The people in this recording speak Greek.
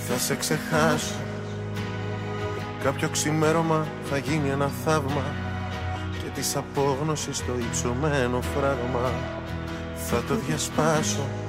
θα σε ξεχάσω. Κάποιο ξημέρωμα θα γίνει ένα θαύμα και της απόγνωσης το υψωμένο φράγμα θα το διασπάσω.